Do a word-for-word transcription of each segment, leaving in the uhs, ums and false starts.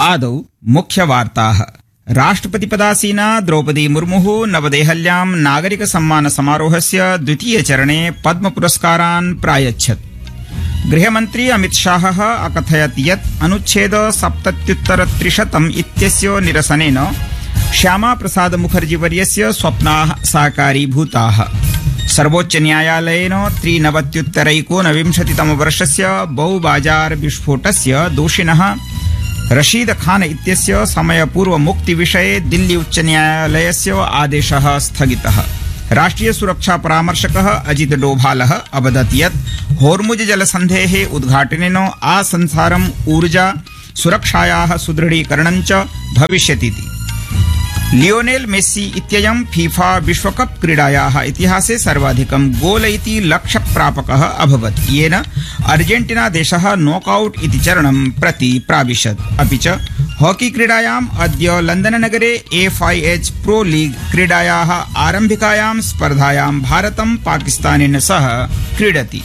आदौ मुख्यवार्ताः। राष्ट्रपतिपदासीना द्रौपदी मुर्मुः नवदेहल्यां नागरिक सम्मान समारोहस्य द्वितीय चरणे पद्म पुरस्कारान् प्रायच्छत्। गृहमन्त्री अमित शाहः अकथयत् यत् अनुच्छेद सप्तत्युत्तर त्रिशतम् इत्यस्य निरसनेन श्यामा प्रसाद मुखर्जी वर्यस्य स्वप्नाः साकारीभूताः। सर्वोच्च न्यायालयेन त्रिनवत्युत्तरैकोनविंशतितम वर्षस्य बहुबाजार विस्फोटस्य दोषिणः रशीद खान इत्यस्य समयपूर्व मुक्ति विषये दिल्ली उच्च न्यायालयस्य आदेशः स्थगितः। राष्ट्रिय सुरक्षा परामर्शकः अजित डोभालः अवदत् यत् होर्मुज जलसन्धेः उद्घाटनेन आसंसारम् ऊर्जा सुरक्षायाः सुदृढीकरणं च भविष्यतीति। लियोनेल मेस्सी इत्ययं फीफा विश्वकप क्रीडायाः इतिहासे सर्वाधिकं गोल इति लक्ष्यप्रापकः अभवत्, येन अर्जेन्टिना देशः नॉकआउट इति चरणं प्रति प्राविशत्। अपि च हॉकी क्रीडायाम् अद्य लन्दननगरे F I H pro league क्रीडायाः आरम्भिकायां स्पर्धायां भारतं पाकिस्तानेन सह क्रीडति।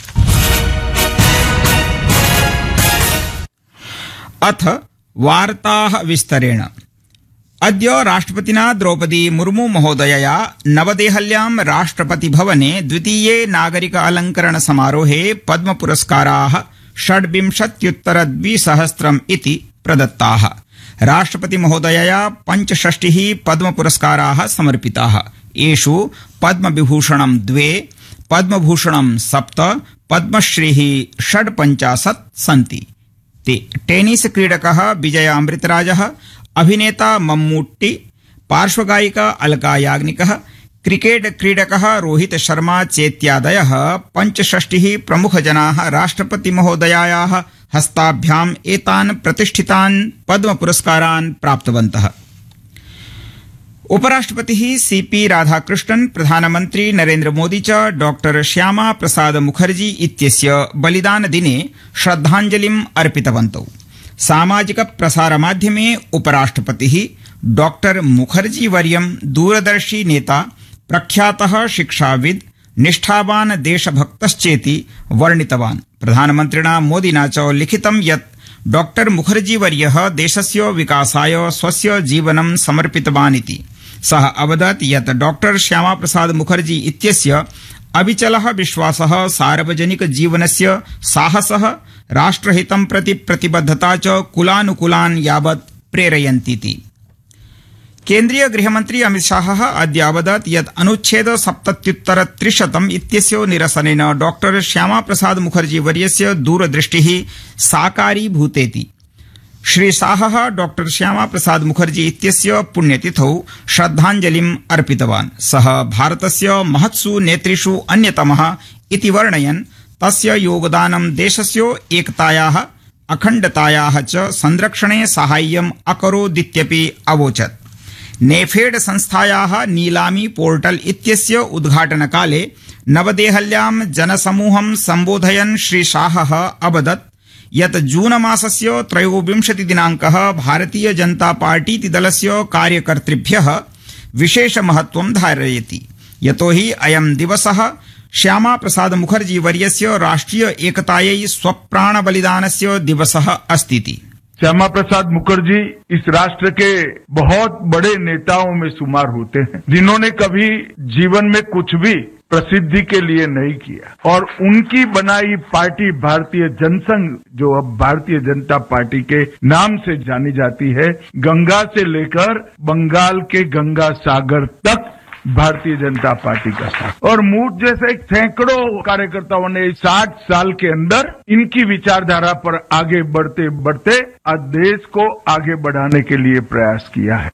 अथ वार्ताः विस्तरेण। अद्य राष्ट्रपतिना द्रौपदी मुर्मू महोदयया नवदेहल्यां राष्ट्रपति भवने द्वितीये नागरिक अलंकरण समारोहे पद्म पुरस्काराः षड्विंशत्युत्तर द्विसहस्रम् इति प्रदत्ताः। राष्ट्रपति महोदयया पञ्चषष्टिः पद्म पुरस्काराः समर्पिताः। येषु पद्मविभूषणं द्वे, पद्मभूषणं सप्त, पद्मश्रीः षड्पञ्चाशत् सन्ति। टेनिस क्रीडकः विजय अमृतराजः, अभिनेता मम्मूट्टी, पार्श्वगायिका अलका याग्निकः, क्रिकेट क्रीडकः रोहित शर्मा चेत्यादयः पञ्चषष्टिः प्रमुखजनाः राष्ट्रपति महोदयायाः हस्ताभ्याम् एतान् प्रतिष्ठितान् पद्म पुरस्कारान् प्राप्तवन्तः। उपराष्ट्रपतिः सीपी राधाकृष्णन्, प्रधानमन्त्री नरेन्द्र मोदी च डॉक्टर श्यामा प्रसाद मुखर्जी इत्यस्य बलिदान दिने श्रद्धाञ्जलिम् अर्पितवन्तौ। सामाजिक प्रसार माध्यमे उपराष्ट्रपतिः डॉक्टर मुखर्जी वर्यं दूरदर्शी नेता, प्रख्यातः शिक्षाविद्, निष्ठावान् देशभक्तश्चेति वर्णितवान्। प्रधानमन्त्रिणा मोदिना च लिखितं यत् डॉक्टर मुखर्जी वर्यः देशस्य विकासाय स्वस्य जीवनं समर्पितवान् इति। सः अवदत् यत् डॉक्टर श्यामा प्रसाद मुखर्जी इत्यस्य अविचलः विश्वासः, सार्वजनिक जीवनस्य साहसः, राष्ट्रहितं प्रति प्रतिबद्धता च कुलानुकुलान् यावत् प्रेरयन्तीति। केन्द्रीय गृहमन्त्री अमित शाहः अद्य अवदत् यत् अनुच्छेद सप्तत्युत्तर त्रिशतम् इत्यस्य निरसनेन डॉक्टर श्यामा प्रसाद मुखर्जी वर्यस्य दूरदृष्टिः साकारीभूतेति। श्री शाहः डॉक्टर श्यामा प्रसाद मुखर्जी इत्यस्य पुण्यतिथौ श्रद्धाञ्जलिम् अर्पितवान्। सः भारतस्य महत्सु नेतृषु अन्यतमः इति वर्णयन् तस्य योगदानं देशस्य एकतायाः, अखण्डतायाः च संरक्षणे साहाय्यम् अकरोदित्यपि अवोचत्। नेफेड संस्थायाः नीलामी पोर्टल इत्यस्य उद्घाटनकाले नवदेहल्यां जनसमूहं सम्बोधयन् श्री शाहः अवदत् यत् जून मासस्य त्रयोविंशति दिनाङ्कः भारतीय जनता पार्टीति दलस्य कार्यकर्तृभ्यः विशेष महत्वं धारयति, यतोहि अयं दिवसः श्यामा प्रसाद मुखर्जी वर्यस्य राष्ट्रीय एकतायै स्वप्राण बलिदानस्य दिवसः अस्ति। श्यामा प्रसाद मुखर्जी इस राष्ट्र के बहुत बड़े नेताओं में शुमार होते हैं, जिन्होंने कभी जीवन में कुछ भी प्रसिद्धि के लिए नहीं किया, और उनकी बनाई पार्टी भारतीय जनसंघ, जो अब भारतीय जनता पार्टी के नाम से जानी जाती है, गंगा से लेकर बंगाल के गंगा सागर तक भारतीय जनता पार्टी का साथ, और मुझ जैसे सैकड़ों कार्यकर्ताओं ने साठ साल के अंदर इनकी विचारधारा पर आगे बढ़ते बढ़ते आज देश को आगे बढ़ाने के लिए प्रयास किया है।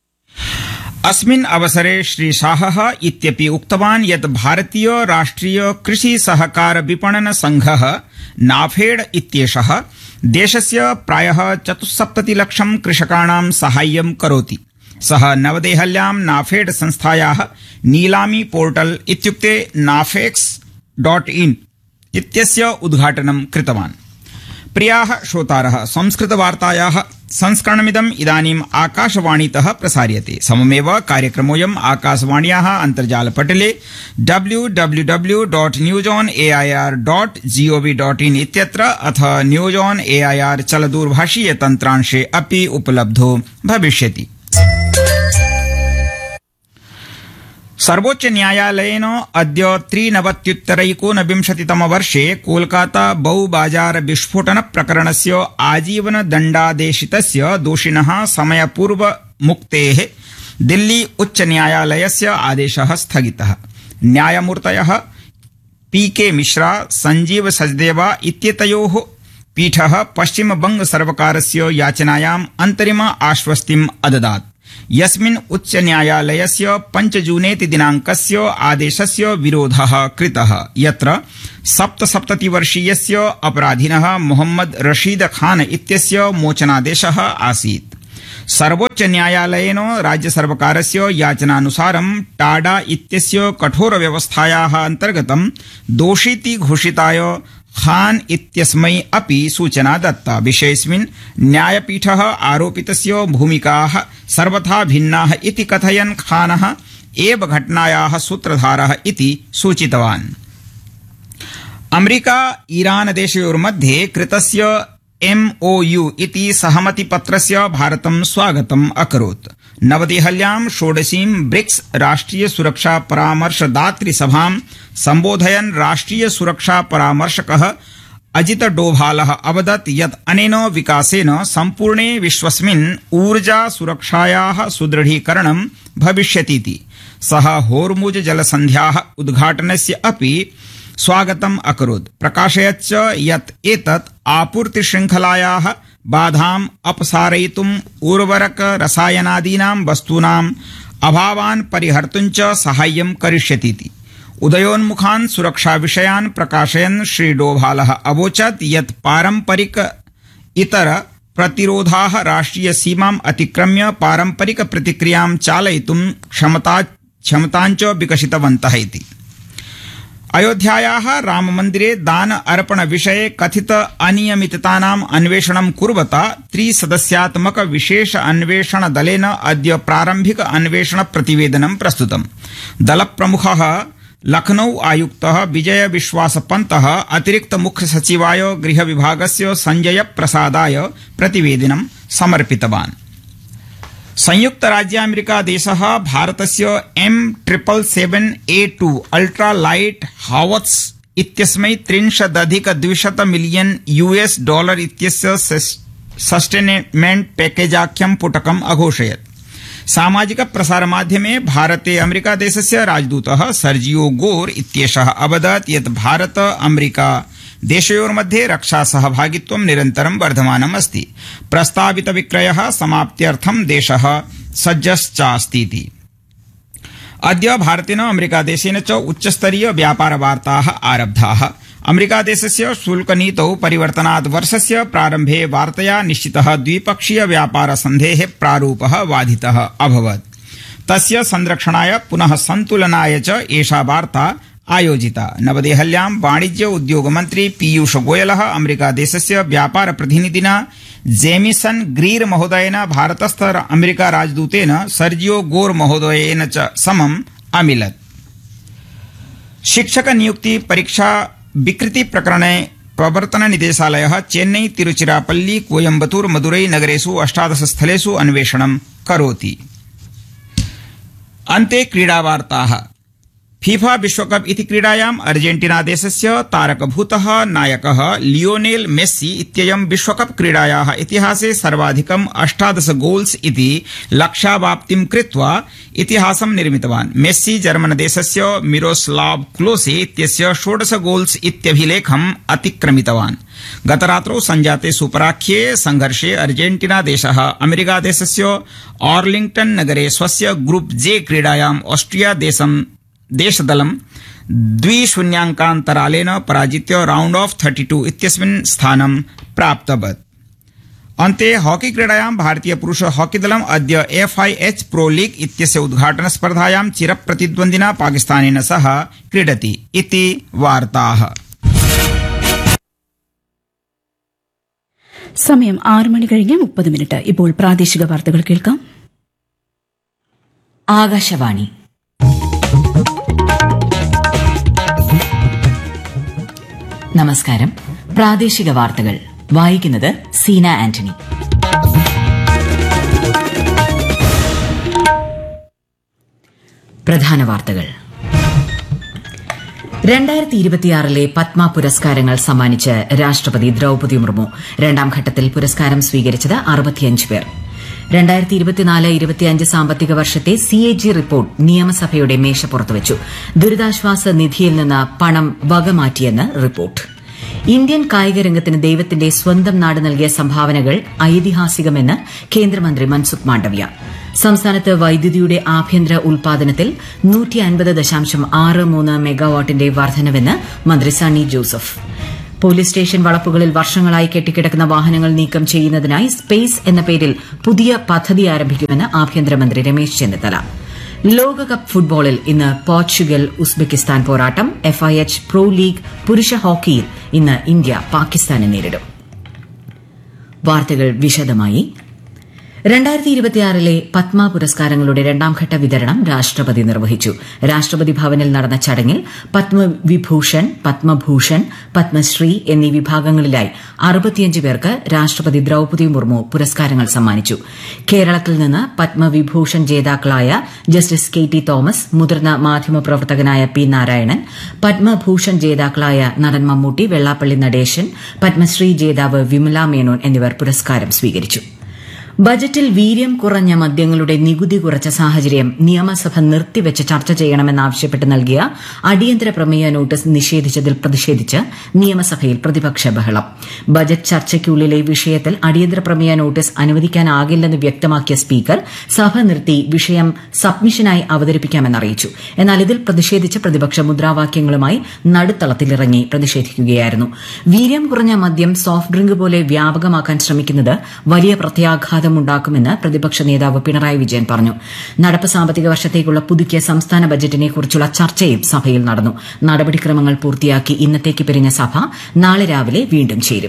अस्मिन् अवसरे श्री शाहः इत्यपि उक्तवान् यत् भारतीय राष्ट्रिय कृषि सहकार विपणन संघः नाफेड इत्येषः देशस्य प्रायः चतुस्सप्ततिलक्षं कृषकाणां साहाय्यं करोति। सः नवदेहल्यां नाफेड संस्थायाः नीलामी पोर्टल इत्युक्ते नाफेक्स डॉट इन इत्यस्य उद्घाटनं कृतवान्। प्रियाः श्रोतारः, संस्कृतवार्तायाः संस्करणमिदम् इदानीम् आकाशवाणीतः प्रसार्यते। सममेव कार्यक्रमोऽयम् आकाशवाण्याः अन्तर्जालपटले W W W dot news on A I R dot gov dot in इत्यत्र अथ news on A I R चलदूरभाषीय तन्त्रांशे अपि उपलब्धो भविष्यति। सर्वोच्च न्यायालयेन अद्य त्रिनवत्युत्तरैकोनविंशतितम वर्षे कोलकाता बहुबाजार विस्फोटन प्रकरणस्य आजीवन दण्डादेशितस्य दोषिणः समयपूर्व मुक्तेः दिल्ली उच्च न्यायालयस्य आदेशः स्थगितः। न्यायमूर्तयः पी के मिश्रा संजीव सचदेवा इत्येतयोः पीठः पश्चिमबंग सर्वकारस्य याचनायाम् अन्तरिम आश्वस्तिम् अददात्, यस्मिन् उच्च न्यायालयस्य पंच जूनेति दिनांकस्य आदेशस्य विरोधः कृतः, यत्र सप्तसप्ततिवर्षीयस्य अपराधिनः मोहम्मद रशीद खान इत्यस्य मोचनादेशः आसीत्। सर्वोच्च न्यायालयेन राज्य सर्वकारस्य याचनानुसारं टाडा इत्यस्य कठोर व्यवस्थायाः अन्तर्गतं दोषीति घोषिताय खान इत्यस्मै अपि सूचना दत्ता। विषयेऽस्मिन् न्यायपीठः आरोपितस्य भूमिकाः सर्वथा भिन्नाः इति कथयन् खानः एव घटनायाः सूत्रधारः इति सूचितवान्। अमेरिका ईरान देशयोर्मध्ये कृतस्य एम ओ यू इति सहमतिपत्रस्य भारतं स्वागतम् अकरोत्। नवदेहल्यां षोडशीं ब्रिक्स राष्ट्रिय सुरक्षा परामर्शदातृ सभां सम्बोधयन् राष्ट्रिय सुरक्षा परामर्शकः अजित डोभालः अवदत् यत् अनेन विकासेन सम्पूर्णे विश्वस्मिन् ऊर्जा सुरक्षायाः सुदृढीकरणं भविष्यतीति। सः होर्मुज जलसन्ध्याः उद्घाटनस्य अपि स्वागतम् अकरोत्, प्रकाशयच्च यत् एतत् आपूर्तिशृङ्खलायाः बाधाम् अपसारयितुम् उर्वरक रसायनादीनां वस्तूनाम् अभावान् परिहर्तुं च साहाय्यं करिष्यतीति। उदयोन्मुखान् सुरक्षा विषयान् प्रकाशयन् श्री डोभालः अवोचत् यत् पारम्परिक इतर प्रतिरोधाः राष्ट्रिय सीमाम् अतिक्रम्य पारम्परिक प्रतिक्रियां चालयितुं क्षमता क्षमताञ्च विकसितवन्तः इति। अयोध्यायाः राममन्दिरे दान अर्पण विषये कथित अनियमिततानाम् अन्वेषणं कुर्वता त्रिसदस्यात्मक विशेष अन्वेषण दलेन अद्य प्रारम्भिक अन्वेषण प्रतिवेदनं प्रस्तुतम्। दलप्रमुखः लखनऊ आयुक्तः विजय विश्वास पन्तः अतिरिक्त मुख्य सचिवाय गृह विभागस्य संजय प्रसादाय प्रतिवेदनं समर्पितवान्। संयुक्त राज्य अमेरिका देशः भारतस्य M triple seven A to ultra light हावत्स इत्यस्मै त्रिंशदधिक द्विशत मिलियन यूएस डॉलर इत्यस्य सस्टेनमेंट पैकेजाख्यं पुटकम् अघोषयत्। सामाजिक प्रसारमाध्यमे भारते अमेरिका देशस्य राजदूतः सर्जियो गोर इत्येषः अवदत् यत् भारत अमेरिका देशयोर्मध्ये रक्षा सहभागित्वं निरन्तरं वर्धमानम् अस्ति। प्रस्तावित विक्रयः समाप्त्यर्थं देशः सज्जश्चास्तीति। अद्य भारतेन अमेरिका देशेन च उच्चस्तरीय व्यापार वार्ताः आरब्धाः। अमेरिका देशस्य शुल्कनीतौ परिवर्तनात् वर्षस्य प्रारम्भे वार्तया निश्चितः द्विपक्षीय व्यापार सन्धेः प्रारूपः बाधितः अभवत्। तस्य संरक्षणाय पुनः सन्तुलनाय च एषा वार्ता आयोजिता। नवदेहल्यां वाणिज्य उद्योग मन्त्री पीयूष गोयलः अमेरिका देशस्य व्यापार प्रतिनिधिना जेमिसन ग्रीर महोदयेन भारतस्थ अमेरिका राजदूतेन सर्जियो गोर महोदयेन च समम् अमिलत्। शिक्षक नियुक्ति परीक्षा विकृति प्रकरणे प्रवर्तन निदेशालयः चेन्नई, तिरुचिरापल्ली, कोयम्बतूर, मदुरै नगरेषु अष्टादश स्थलेषु अन्वेषणं करोति। अन्ते क्रीडावार्ताः। फीफा विश्वकप इति क्रीडायाम् अर्जेंटीना देशस्य तारकभूतः नायकः लियोनेल मेस्सी इत्ययं विश्वकप क्रीडायाः इतिहासे सर्वाधिकम् अष्टादश गोल्स् इति लक्ष्यावाप्तिं कृत्वा इतिहासं निर्मितवान्। मेस्सी जर्मन देशस्य मिरोस्लाव क्लोसे इत्यस्य षोडश गोल्स् इत्यभिलेखम् अतिक्रमितवान्। गतरात्रौ संजाते सुपराख्ये संघर्षे अर्जेंटीना देशः अमेरिका देशस्य आर्लिंग्टन नगरे स्वस्य ग्रुप जे क्रीडायाम् ऑस्ट्रिया देशं देशदलं द्विशून्याङ्कान्तरालेन पराजित्य राउंड ऑफ थर्टी टू इत्यस्मिन् स्थानं प्राप्तवत्। अन्ते हॉकी क्रीडायां भारतीय पुरुष हॉकी दलम् अद्य F I H pro league इत्यस्य उद्घाटन स्पर्धायां चिरप्रतिद्वन्द्विना पाकिस्तानेन सह क्रीडति इति वार्ताः। സമയം ആറ് മണി കഴിഞ്ഞ് മുപ്പത് മിനിറ്റ്. ഇപ്പോൾ പ്രാദേശിക വാർത്തകൾ കേൾക്കാം. ആകാശവാണി. നമസ്കാരം. പ്രാദേശിക വാർത്തകൾ വായിക്കുന്നത് സീന ആന്റണി. പ്രധാന വാർത്തകൾ. രണ്ടായിരത്തി ഇരുപത്തിയാറിലെ പത്മ പുരസ്കാരങ്ങൾ സമ്മാനിച്ച് രാഷ്ട്രപതി ദ്രൌപദി മുർമു. രണ്ടാം ഘട്ടത്തിൽ പുരസ്കാരം സ്വീകരിച്ചത് അറുപത്തിയഞ്ച് പേർ. രണ്ടായിരത്തി ഇരുപത്തിനാല് ഇരുപത്തിയഞ്ച് സാമ്പത്തിക വർഷത്തെ സി എ ജി റിപ്പോർട്ട് നിയമസഭയുടെ മേശപ്പുറത്തുവച്ചു. ദുരിതാശ്വാസ നിധിയിൽ നിന്ന് പണം വകമാറ്റിയെന്ന് റിപ്പോർട്ട്. ഇന്ത്യൻ കായിക രംഗത്തിന് ദൈവത്തിന്റെ സ്വന്തം നാട് നൽകിയ സംഭാവനകൾ ഐതിഹാസികമെന്ന് കേന്ദ്രമന്ത്രി മൻസുഖ് മാണ്ഡവ്യ. സംസ്ഥാനത്ത് വൈദ്യുതിയുടെ ആഭ്യന്തര ഉൽപാദനത്തിൽ നൂറ്റി അൻപത് ദശാംശം ആറ് മൂന്ന് മെഗാവാട്ടിന്റെ വർധനവെന്ന് മന്ത്രി സണ്ണി ജോസഫ്. പോലീസ് സ്റ്റേഷൻ വളപ്പുകളിൽ വർഷങ്ങളായി കെട്ടിക്കിടക്കുന്ന വാഹനങ്ങൾ നീക്കം ചെയ്യുന്നതിനായി സ്പേസ് എന്ന പേരിൽ പുതിയ പദ്ധതി ആരംഭിക്കുമെന്ന് ആഭ്യന്തരമന്ത്രി രമേശ് ചെന്നിത്തല. ലോകകപ്പ് ഫുട്ബോളിൽ ഇന്ന് പോർച്ചുഗൽ ഉസ്ബെക്കിസ്ഥാൻ പോരാട്ടം. F I H pro league പുരുഷ ഹോക്കിയിൽ ഇന്ന് ഇന്ത്യ പാകിസ്ഥാനെ നേരിടും. വാർത്തകൾ വിശദമായി. രണ്ടായിരത്തി ഇരുപത്തിയാറിലെ പത്മ പുരസ്കാരങ്ങളുടെ രണ്ടാംഘട്ട വിതരണം രാഷ്ട്രപതി നിർവഹിച്ചു. രാഷ്ട്രപതി ഭവനിൽ നടന്ന ചടങ്ങിൽ പത്മവിഭൂഷൺ, പത്മഭൂഷൺ, പത്മശ്രീ എന്നീ വിഭാഗങ്ങളിലായി അറുപത്തിയഞ്ച് പേർക്ക് രാഷ്ട്രപതി ദ്രൌപദി മുർമു പുരസ്കാരങ്ങൾ സമ്മാനിച്ചു. കേരളത്തിൽ നിന്ന് പത്മവിഭൂഷൺ ജേതാക്കളായ ജസ്റ്റിസ് കെ ടി തോമസ്, മുതിർന്ന മാധ്യമപ്രവർത്തകനായ പി നാരായണൻ, പത്മഭൂഷൺ ജേതാക്കളായ നടൻ മമ്മൂട്ടി, വെള്ളാപ്പള്ളി നടേശൻ, പത്മശ്രീ ജേതാവ് വിമല മേനോൻ എന്നിവർ പുരസ്കാരം സ്വീകരിച്ചു. ബജറ്റിൽ വീര്യം കുറഞ്ഞ മദ്യങ്ങളുടെ നികുതി കുറച്ച സാഹചര്യം നിയമസഭ നിർത്തിവച്ച് ചർച്ച ചെയ്യണമെന്നാവശ്യപ്പെട്ട് നൽകിയ അടിയന്തര പ്രമേയ നോട്ടീസ് നിഷേധിച്ചതിൽ പ്രതിഷേധിച്ച് നിയമസഭയിൽ പ്രതിപക്ഷ ബഹളം. ബജറ്റ് ചർച്ചയ്ക്കുള്ളിലെ വിഷയത്തിൽ അടിയന്തര പ്രമേയ നോട്ടീസ് അനുവദിക്കാനാകില്ലെന്ന് വ്യക്തമാക്കിയ സ്പീക്കർ സഭ നിർത്തി വിഷയം സബ്മിഷനായി അവതരിപ്പിക്കാമെന്നറിയിച്ചു. എന്നാൽ ഇതിൽ പ്രതിഷേധിച്ച് പ്രതിപക്ഷ മുദ്രാവാക്യങ്ങളുമായി നടുത്തളത്തിലിറങ്ങി പ്രതിഷേധിക്കുകയായിരുന്നു. വീര്യം കുറഞ്ഞ മദ്യം സോഫ്റ്റ് ഡ്രിങ്ക് പോലെ വ്യാപകമാക്കാൻ ശ്രമിക്കുന്നത് വലിയ പ്രത്യാഘാതം ഉണ്ടാക്കുമെന്ന് പ്രതിപക്ഷ നേതാവ് പിണറായി വിജയൻ പറഞ്ഞു. നടപ്പ് സാമ്പത്തിക വർഷത്തേക്കുള്ള പുതുക്കിയ സംസ്ഥാന ബജറ്റിനെക്കുറിച്ചുള്ള ചർച്ചയും സഭയിൽ നടന്നു. നടപടിക്രമങ്ങൾ പൂർത്തിയാക്കി ഇന്നത്തേക്ക് പിരിഞ്ഞ സഭ നാളെ രാവിലെ വീണ്ടും ചേരും.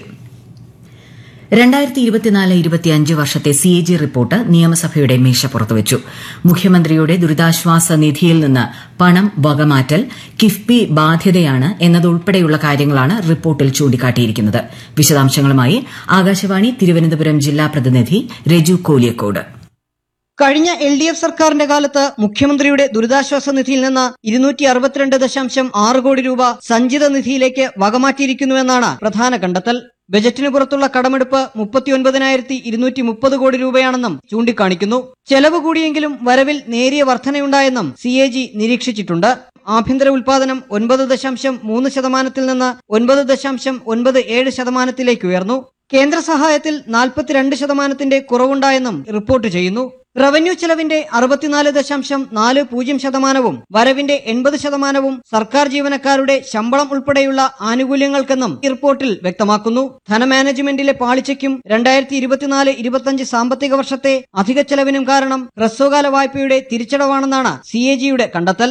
രണ്ടായിരത്തി ഇരുപത്തിനാല് ഇരുപത്തിയഞ്ച് വർഷത്തെ സി എ ജി റിപ്പോർട്ട് നിയമസഭയുടെ മേശപ്പുറത്തുവച്ചു. മുഖ്യമന്ത്രിയുടെ ദുരിതാശ്വാസ നിധിയിൽ നിന്ന് പണം വകമാറ്റൽ കിഫ്ബി ബാധ്യതയാണ് എന്നതുൾപ്പെടെയുള്ള കാര്യങ്ങളാണ് റിപ്പോർട്ടിൽ ചൂണ്ടിക്കാട്ടിയിരിക്കുന്നത്. വിശദാംശങ്ങളുമായി ആകാശവാണി തിരുവനന്തപുരം ജില്ലാ പ്രതിനിധി രജു കോലിയക്കോട്. കഴിഞ്ഞ എൽ ഡി എഫ് സർക്കാരിന്റെ കാലത്ത് മുഖ്യമന്ത്രിയുടെ ദുരിതാശ്വാസ നിധിയിൽ നിന്ന് ഇരുന്നൂറ്റി അറുപത്തിരണ്ട് ദശാംശം ആറ് കോടി രൂപ സഞ്ചിത നിധിയിലേക്ക് വകമാറ്റിയിരിക്കുന്നുവെന്നാണ് പ്രധാന കണ്ടെത്തൽ. ബജറ്റിന് പുറത്തുള്ള കടമെടുപ്പ് മുപ്പത്തിയൊൻപതിനായിരത്തി ഇരുന്നൂറ്റി മുപ്പത് കോടി രൂപയാണെന്നും ചൂണ്ടിക്കാണിക്കുന്നു. ചെലവ് കൂടിയെങ്കിലും വരവിൽ നേരിയ വർധനയുണ്ടായെന്നും സി എ ജി നിരീക്ഷിച്ചിട്ടുണ്ട്. ആഭ്യന്തര ഉൽപാദനം ഒൻപത് ദശാംശം മൂന്ന് ശതമാനത്തിൽ നിന്ന് ഒൻപത് ദശാംശം ഒൻപത് ഏഴ് ശതമാനത്തിലേക്ക് ഉയർന്നു. കേന്ദ്ര സഹായത്തിൽ നാൽപ്പത്തിരണ്ട് ശതമാനത്തിന്റെ കുറവുണ്ടായെന്നും റിപ്പോർട്ട് ചെയ്യുന്നു. റവന്യൂ ചെലവിന്റെ അറുപത്തിനാല് ദശാംശം നാല് പൂജ്യം ശതമാനവും വരവിന്റെ എൺപത് ശതമാനവും സർക്കാർ ജീവനക്കാരുടെ ശമ്പളം ഉൾപ്പെടെയുള്ള ആനുകൂല്യങ്ങൾക്കെന്നും ഈ റിപ്പോർട്ടിൽ വ്യക്തമാക്കുന്നു. ധനമാനേജ്മെന്റിലെ പാളിച്ചയ്ക്കും രണ്ടായിരത്തി ഇരുപത്തിനാല് ഇരുപത്തിയഞ്ച് സാമ്പത്തിക വർഷത്തെ അധിക ചെലവിനും കാരണം ഹ്രസ്വകാല വായ്പയുടെ തിരിച്ചടവാണെന്നാണ് സി എ ജിയുടെ കണ്ടെത്തൽ.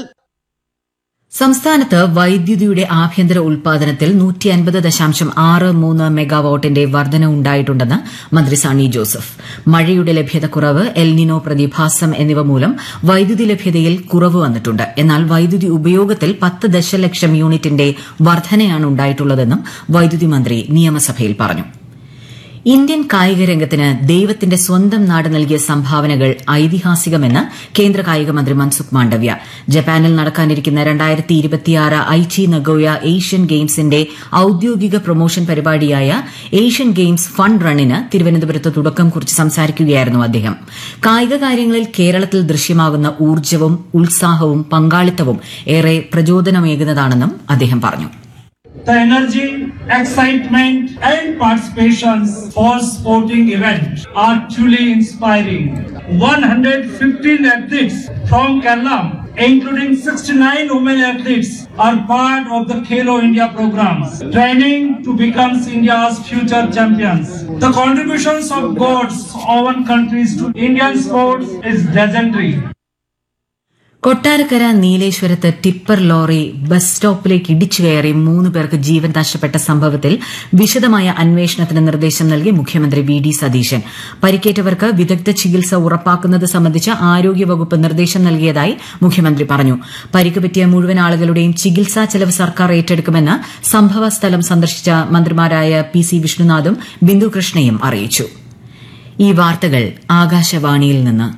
സംസ്ഥാനത്ത് വൈദ്യുതിയുടെ ആഭ്യന്തര ഉൽപാദനത്തിൽ നൂറ്റി അൻപത് ദശാംശം ആറ് മൂന്ന് മെഗാവാട്ടിന്റെ വർധന ഉണ്ടായിട്ടുണ്ടെന്ന് മന്ത്രി സണ്ണി ജോസഫ്. മഴയുടെ ലഭ്യതക്കുറവ്, എൽനിനോ പ്രതിഭാസം എന്നിവ മൂലം വൈദ്യുതി ലഭ്യതയിൽ കുറവ് വന്നിട്ടുണ്ട്. എന്നാൽ വൈദ്യുതി ഉപയോഗത്തിൽ പത്ത് ദശലക്ഷം യൂണിറ്റിന്റെ വർധനയാണ് ഉണ്ടായിട്ടുള്ളതെന്നും വൈദ്യുതി മന്ത്രി നിയമസഭയിൽ പറഞ്ഞു. ഇന്ത്യൻ കായിക രംഗത്തിന് ദൈവത്തിന്റെ സ്വന്തം നാട് നൽകിയ സംഭാവനകൾ ഐതിഹാസികമെന്ന് കേന്ദ്ര കായിക മന്ത്രി മൻസുഖ് മാണ്ഡവ്യ. ജപ്പാനിൽ നടക്കാനിരിക്കുന്ന രണ്ടായിരത്തി ഇരുപത്തിയാറ് ഐച്ചി നഗോയ ഏഷ്യൻ ഗെയിംസിന്റെ ഔദ്യോഗിക പ്രൊമോഷൻ പരിപാടിയായ ഏഷ്യൻ ഗെയിംസ് ഫണ്ട് റണ്ണിന് തിരുവനന്തപുരത്ത് തുടക്കം കുറിച്ച് സംസാരിക്കുകയായിരുന്നു അദ്ദേഹം. കായിക കാര്യങ്ങളിൽ കേരളത്തിൽ ദൃശ്യമാകുന്ന ഊർജ്ജവും ഉത്സാഹവും പങ്കാളിത്തവും ഏറെ പ്രചോദനമേകുന്നതാണെന്നും അദ്ദേഹം പറഞ്ഞു. The energy, excitement and participation for sporting events are truly inspiring. one hundred fifteen athletes from Kerala, including sixty-nine women athletes, are part of the Khelo India programs, training to become India's future champions. The contributions of God's own countries to Indian sports is legendary. Kottarakkara നീലേശ്വരത്ത് tipper lorry bus സ്റ്റോപ്പിലേക്ക് ഇടിച്ചു കയറി മൂന്ന് പേർക്ക് ജീവൻ നഷ്ടപ്പെട്ട സംഭവത്തിൽ വിശദമായ അന്വേഷണത്തിന് നിർദ്ദേശം നൽകി മുഖ്യമന്ത്രി വി ഡി സതീശൻ. പരിക്കേറ്റവർക്ക് വിദഗ്ധ ചികിത്സ ഉറപ്പാക്കുന്നത് സംബന്ധിച്ച് ആരോഗ്യവകുപ്പ് നിർദ്ദേശം നൽകിയതായി മുഖ്യമന്ത്രി പറഞ്ഞു. പരിക്ക് പറ്റിയ മുഴുവൻ ആളുകളുടെയും ചികിത്സാ ചെലവ് സർക്കാർ ഏറ്റെടുക്കുമെന്ന് സംഭവസ്ഥലം സന്ദർശിച്ച മന്ത്രിമാരായ പി സി വിഷ്ണുനാഥും ബിന്ദു കൃഷ്ണയും അറിയിച്ചു. ഈ വാർത്തകൾ ആകാശവാണിയിൽ നിന്ന്.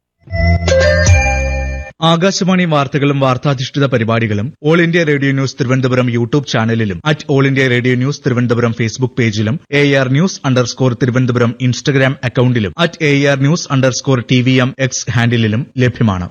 ആകാശവാണി വാർത്തകളും വാർത്താധിഷ്ഠിത പരിപാടികളും all India radio news Thiruvananthapuram YouTube ചാനലിലും at all India radio news Thiruvananthapuram Facebook പേജിലും A R news underscore Thiruvananthapuram Instagram അക്കൌണ്ടിലും at A R news underscore T V M X ഹാൻഡിലും ലഭ്യമാണ്.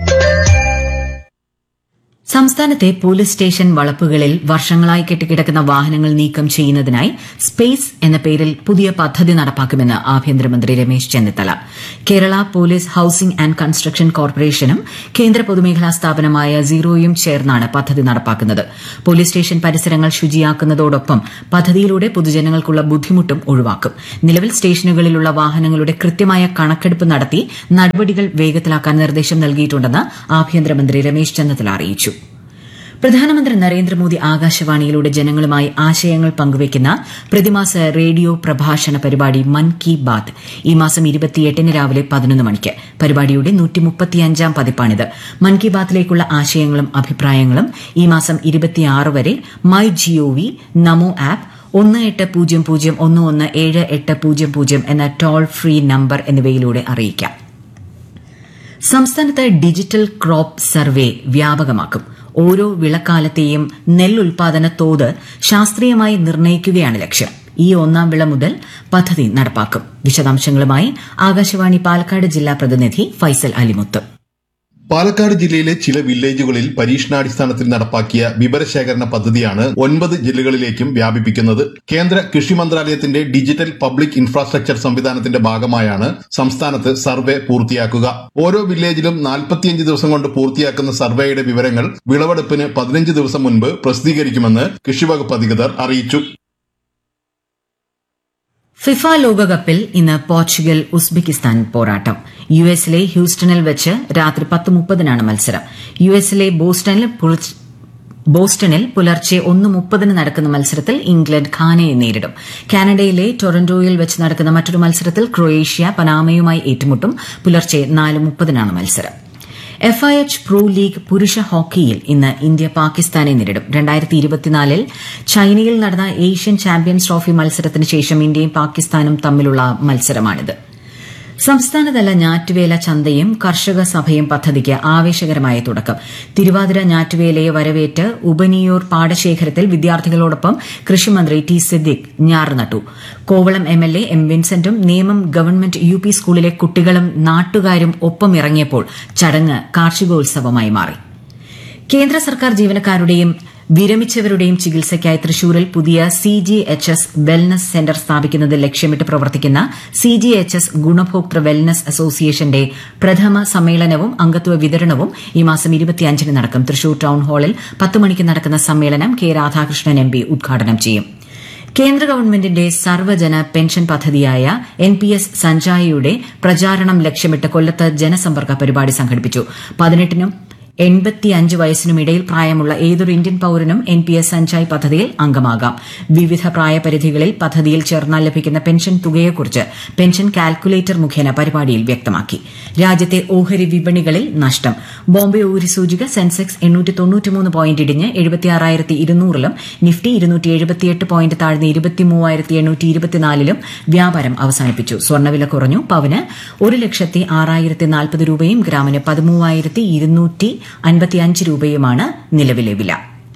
സംസ്ഥാനത്തെ പോലീസ് സ്റ്റേഷൻ വളപ്പുകളിൽ വർഷങ്ങളായി കെട്ടിക്കിടക്കുന്ന വാഹനങ്ങൾ നീക്കം ചെയ്യുന്നതിനായി സ്പേസ് എന്ന പേരിൽ പുതിയ പദ്ധതി നടപ്പാക്കുമെന്ന് ആഭ്യന്തരമന്ത്രി Ramesh Chennithala. Kerala police housing and construction കോർപ്പറേഷനും കേന്ദ്ര പൊതുമേഖലാ സ്ഥാപനമായ സീറോയും ചേർന്നാണ് പദ്ധതി നടപ്പാക്കുന്നത്. പോലീസ് സ്റ്റേഷൻ പരിസരങ്ങൾ ശുചിയാക്കുന്നതോടൊപ്പം പദ്ധതിയിലൂടെ പൊതുജനങ്ങൾക്കുള്ള ബുദ്ധിമുട്ടും ഒഴിവാക്കും. നിലവിൽ സ്റ്റേഷനുകളിലുള്ള വാഹനങ്ങളുടെ കൃത്യമായ കണക്കെടുപ്പ് നടത്തി നടപടികൾ വേഗത്തിലാക്കാൻ നിർദ്ദേശം നൽകിയിട്ടുണ്ടെന്ന് ആഭ്യന്തരമന്ത്രി രമേശ് ചെന്നിത്തല അറിയിച്ചു. പ്രധാനമന്ത്രി നരേന്ദ്രമോദി ആകാശവാണിയിലൂടെ ജനങ്ങളുമായി ആശയങ്ങൾ പങ്കുവയ്ക്കുന്ന പ്രതിമാസ റേഡിയോ പ്രഭാഷണ പരിപാടി മൻ കി ബാത് ഈ മാസം ഇരുപത്തിയെട്ടിന് രാവിലെ പതിനൊന്ന് മണിക്ക്. പരിപാടിയുടെ നൂറ്റിമുപ്പത്തിയഞ്ചാം പതിപ്പാണിത്. മൻ കി ബാത്തിലേക്കുള്ള ആശയങ്ങളും അഭിപ്രായങ്ങളും ഈ മാസം ഇരുപത്തിയാറ് വരെ മൈ ജിഒവി, നമോ ആപ്പ്, ഒന്ന് എട്ട് പൂജ്യം പൂജ്യം ഒന്ന് ഒന്ന് ഏഴ് എട്ട് പൂജ്യം പൂജ്യം എന്ന ടോൾ ഫ്രീ നമ്പർ എന്നിവയിലൂടെ അറിയിക്കാം. സംസ്ഥാനത്ത് ഡിജിറ്റൽ ക്രോപ്പ് സർവേ വ്യാപകമാക്കും. ഓരോ വിളക്കാലത്തെയും നെല്ലുൽപാദന തോത് ശാസ്ത്രീയമായി നിർണ്ണയിക്കുകയാണ് ലക്ഷ്യം. ഈ ഒന്നാം വിള മുതൽ പദ്ധതി നടപ്പാക്കും. വിശദാംശങ്ങളുമായി ആകാശവാണി പാലക്കാട് ജില്ലാ പ്രതിനിധി ഫൈസൽ അലിമുത്ത്. പാലക്കാട് ജില്ലയിലെ ചില വില്ലേജുകളിൽ പരീക്ഷണാടിസ്ഥാനത്തിൽ നടപ്പാക്കിയ വിവരശേഖരണ പദ്ധതിയാണ് ഒൻപത് ജില്ലകളിലേക്കും വ്യാപിപ്പിക്കുന്നത്. കേന്ദ്ര കൃഷി മന്ത്രാലയത്തിന്റെ ഡിജിറ്റൽ പബ്ലിക് ഇൻഫ്രാസ്ട്രക്ചർ സംവിധാനത്തിന്റെ ഭാഗമായാണ് സംസ്ഥാനത്ത് സർവേ പൂർത്തിയാക്കുക. ഓരോ വില്ലേജിലും നാൽപ്പത്തിയഞ്ച് ദിവസം കൊണ്ട് പൂർത്തിയാക്കുന്ന സർവേയുടെ വിവരങ്ങൾ വിളവെടുപ്പിന് പതിനഞ്ച് ദിവസം മുൻപ് പ്രസിദ്ധീകരിക്കുമെന്ന് കൃഷിവകുപ്പ് അധികൃതർ അറിയിച്ചു. ഫിഫ ലോകകപ്പിൽ ഇന്ന് പോർച്ചുഗൽ ഉസ്ബെക്കിസ്ഥാൻ പോരാട്ടം. യു എസിലെ ഹ്യൂസ്റ്റണിൽ വെച്ച് രാത്രി പത്ത് മുപ്പതിനാണ് മത്സരം. യു എസിലെ ബോസ്റ്റണിൽ ബോസ്റ്റണിൽ പുലർച്ചെ ഒന്ന് മുപ്പതിന് നടക്കുന്ന മത്സരത്തിൽ ഇംഗ്ലണ്ട് ഘാനയെ നേരിടും. കാനഡയിലെ ടൊറന്റോയിൽ വെച്ച് നടക്കുന്ന മറ്റൊരു മത്സരത്തിൽ ക്രൊയേഷ്യ പനാമയുമായി ഏറ്റുമുട്ടും. പുലർച്ചെ നാല് മുപ്പതിനാണ് മത്സരം. F I H pro league പുരുഷ ഹോക്കിയിൽ ഇന്ന് ഇന്ത്യ പാകിസ്ഥാനെ നേരിടും. രണ്ടായിരത്തി ഇരുപത്തിനാലിൽ ചൈനയിൽ നടന്ന ഏഷ്യൻ ചാമ്പ്യൻസ് ട്രോഫി മത്സരത്തിന് ശേഷം ഇന്ത്യയും പാകിസ്ഥാനും തമ്മിലുള്ള മത്സരമാണിത്. സംസ്ഥാനതല ഞാറ്റുവേല ചന്തയും കർഷക സഭയും പദ്ധതിക്ക് ആവേശകരമായ തുടക്കം. തിരുവാതിര ഞാറ്റുവേലയെ വരവേറ്റ് ഉപനിയൂർ പാടശേഖരത്തിൽ വിദ്യാർത്ഥികളോടൊപ്പം കൃഷിമന്ത്രി ടി സിദ്ദിഖ് ഞാറ് നട്ടു. Kovalam M L A M വിൻസെന്റും Nemom government U P സ്കൂളിലെ കുട്ടികളും നാട്ടുകാരും ഒപ്പം ഇറങ്ങിയപ്പോൾ ചടങ്ങ് കാർഷികോത്സവമായി മാറി. കേന്ദ്ര സർക്കാർ ജീവനക്കാരുടെയും വിരമിച്ചവരുടെയും ചികിത്സയ്ക്കായി തൃശൂരിൽ പുതിയ C G H S wellness centre സ്ഥാപിക്കുന്നത് ലക്ഷ്യമിട്ട് പ്രവർത്തിക്കുന്ന C G H S ഗുണഭോക്തൃ wellness അസോസിയേഷന്റെ പ്രഥമ സമ്മേളനവും അംഗത്വ വിതരണവും ഈ മാസം ഇരുപത്തിയഞ്ചിന് നടക്കും. തൃശൂർ ടൌൺ ഹാളിൽ പത്ത് മണിക്ക് നടക്കുന്ന സമ്മേളനം കെ രാധാകൃഷ്ണൻ എം പി ഉദ്ഘാടനം ചെയ്യും. കേന്ദ്ര ഗവൺമെന്റിന്റെ സർവ്വജന പെൻഷൻ പദ്ധതിയായ എൻ പി എസ് സഞ്ജായയുടെ പ്രചാരണം ലക്ഷ്യമിട്ട് കൊല്ലത്ത് ജനസമ്പർക്ക പരിപാടി സംഘടിപ്പിച്ചു. പതിനെട്ടിനും എൺപത്തിയഞ്ച് വയസ്സിനുമിടയിൽ പ്രായമുള്ള ഏതൊരു ഇന്ത്യൻ പൌരനും എൻ പി എസ് സഞ്ജയ് പദ്ധതിയിൽ അംഗമാകാം. വിവിധ പ്രായപരിധികളിൽ പദ്ധതിയിൽ ചേർന്നാൽ ലഭിക്കുന്ന പെൻഷൻ തുകയെക്കുറിച്ച് പെൻഷൻ കാൽക്കുലേറ്റർ മുഖേന പരിപാടിയിൽ വ്യക്തമാക്കി. രാജ്യത്തെ ഓഹരി വിപണികളിൽ നഷ്ടം. ബോംബെ ഓഹരി സൂചിക സെൻസെക്സ് എണ്ണൂറ്റി തൊണ്ണൂറ്റിമൂന്ന് പോയിന്റ് ഇടിഞ്ഞ് എഴുപത്തിയാറായിരത്തി ഇരുന്നൂറിലും നിഫ്റ്റി ഇരുന്നൂറ്റി എഴുപത്തിയെട്ട് പോയിന്റ് താഴ്ന്ന് ഇരുപത്തിമൂവായിരത്തി എണ്ണൂറ്റി ഇരുപത്തിനാലിലും വ്യാപാരം അവസാനിപ്പിച്ചു. സ്വർണ്ണവില കുറഞ്ഞു. പവന് ഒരു ലക്ഷത്തി ആറായിരത്തി നാൽപ്പത് രൂപയും ഗ്രാമിന് പതിമൂവായിരത്തി ഇരുന്നൂറ്റി അൻപത്തിയഞ്ച് രൂപയുമാണ് നിലവിലെ വില.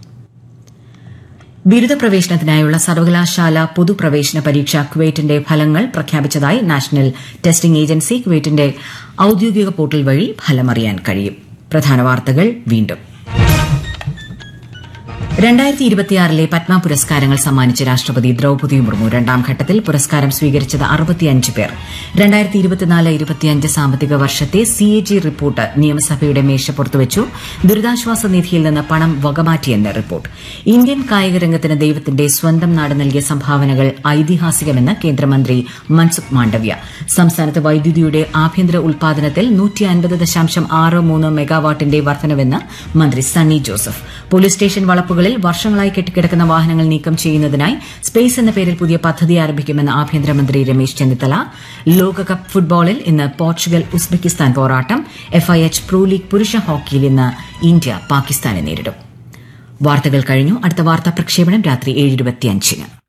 ബിരുദ പ്രവേശനത്തിനായുള്ള സർവകലാശാല പൊതുപ്രവേശന പരീക്ഷ ക്വേറ്റിന്റെ ഫലങ്ങൾ പ്രഖ്യാപിച്ചതായി നാഷണൽ ടെസ്റ്റിംഗ് ഏജൻസി. ക്വേറ്റിന്റെ ഔദ്യോഗിക പോർട്ടൽ വഴി ഫലമറിയാൻ കഴിയും. പ്രധാന വാർത്തകൾ വീണ്ടും. രണ്ടായിരത്തി ഇരുപത്തിയാറിലെ പത്മ പുരസ്കാരങ്ങൾ സമ്മാനിച്ച രാഷ്ട്രപതി ദ്രൌപദി മുർമു രണ്ടാം ഘട്ടത്തിൽ പുരസ്കാരം സ്വീകരിച്ചത് അറുപത്തിയഞ്ച് പേർ രണ്ടായിരത്തി ഇരുപത്തിനാല് ഇരുപത്തിയഞ്ച് സാമ്പത്തിക വർഷത്തെ സി എ ജി റിപ്പോർട്ട് നിയമസഭയുടെ മേശപ്പുറത്ത് വെച്ചു. ദുരിതാശ്വാസ നിധിയിൽ നിന്ന് പണം വകമാറ്റിയെന്ന് റിപ്പോർട്ട്. ഇന്ത്യൻ കായിക രംഗത്തിന് ദൈവത്തിന്റെ സ്വന്തം നാട് നൽകിയ സംഭാവനകൾ ഐതിഹാസികമെന്ന് കേന്ദ്രമന്ത്രി മൻസുഖ് മാണ്ഡവ്യ. സംസ്ഥാനത്ത് വൈദ്യുതിയുടെ ആഭ്യന്തര ഉൽപാദനത്തിൽ നൂറ്റി അൻപത് ദശാംശം ആറ് മൂന്ന് മെഗാവാട്ടിന്റെ വർധനവെന്ന് മന്ത്രി സണ്ണി ജോസഫ്. പോലീസ് സ്റ്റേഷൻ വളപ്പുകളിൽ വർഷങ്ങളായി കെട്ടിക്കിടക്കുന്ന വാഹനങ്ങൾ നീക്കം ചെയ്യുന്നതിനായി സ്പേസ് എന്ന പേരിൽ പുതിയ പദ്ധതി ആരംഭിക്കുമെന്ന് ആഭ്യന്തരമന്ത്രി രമേശ് ചെന്നിത്തല. ലോകകപ്പ് ഫുട്ബോളിൽ ഇന്ന് പോർച്ചുഗൽ ഉസ്ബെക്കിസ്ഥാൻ പോരാട്ടം. എഫ്ഐഎച്ച് പ്രോ ലീഗ് പുരുഷ ഹോക്കിയിൽ ഇന്ന് ഇന്ത്യ പാകിസ്ഥാനെ നേരിടും. വാർത്തകൾ കഴിഞ്ഞു. അടുത്ത വാർത്താ പ്രക്ഷേപണം രാത്രി ഏഴ് ഇരുപത്തിയഞ്ചിന്.